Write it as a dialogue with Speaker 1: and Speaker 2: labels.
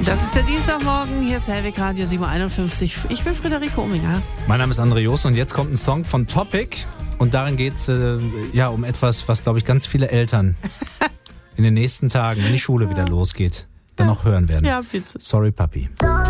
Speaker 1: Das ist der Dienstagmorgen, hier ist Hellweg Radio 751. Ich bin Friederike Ominger.
Speaker 2: Mein Name ist André Jost und jetzt kommt ein Song von Topic. Und darin geht es um etwas, was, glaube ich, ganz viele Eltern in den nächsten Tagen, wenn die Schule wieder losgeht, dann auch hören werden.
Speaker 1: Ja, bitte.
Speaker 2: Sorry, Papi.